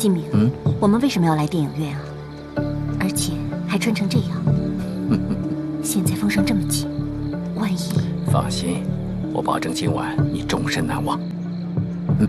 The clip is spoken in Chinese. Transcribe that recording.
金明，我们为什么要来电影院啊？而且还穿成这样。现在风声这么紧，万一…… 放心，我保证今晚你终身难忘。